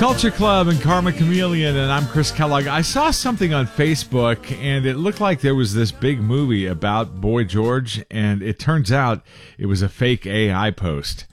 Culture Club and Karma Chameleon, and I'm Chris Kellogg. I saw something on Facebook, and it looked like there was this big movie about Boy George, and it turns out it was a fake AI post.